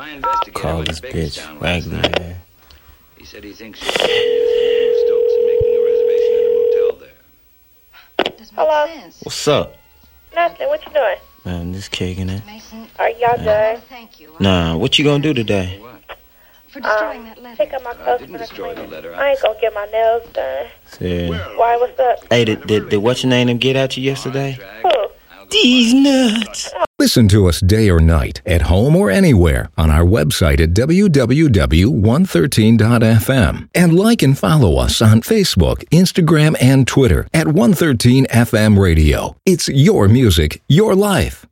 My investigator Call went this to bitch Bakerstown last Raggedy, night. man. He said he thinks she's using Stokes and making a reservation at a motel there. Hello? Sense. What's up? Nothing. What you doing? Man, just kicking it. Mason, Are y'all good? thank you. Nah, what you gonna do today? What? For destroying that letter. Pick up my I clothes didn't for the destroy the cleaning. letter. I ain't gonna get my nails done. Say, Why? What's up? hey, did what's your name them get at you yesterday? Who? These nuts. Listen to us day or night, at home or anywhere, on our website at www.113.fm. And like and follow us on Facebook, Instagram, and Twitter at 113FM Radio. It's your music, your life.